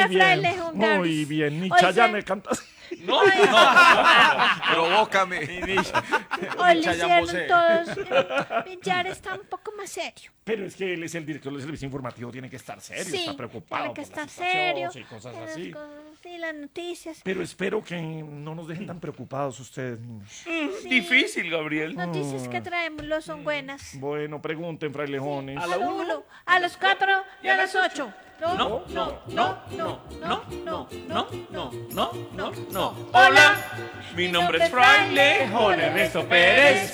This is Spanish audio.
Hola, bien. Frailejón Gabris. Muy bien, ni Hoy Chayanne se- canta así. No. Provócame. Hoy le Chayanne hicieron Bosé. todos. Villar está un poco más serio. Pero es que él es el director del servicio informativo, tiene que estar serio, Sí, está preocupado tiene que por la estar situación serio. y cosas las así. cosas, sí, las noticias. Pero espero que no nos dejen tan preocupados ustedes, niños. Difícil, Gabriel. Noticias que traemos no son buenas. Bueno, pregunten, frailejones. A la A los 1, a los 4 y a las 8. No. Hola, mi nombre es Fraile. Ernesto Pérez.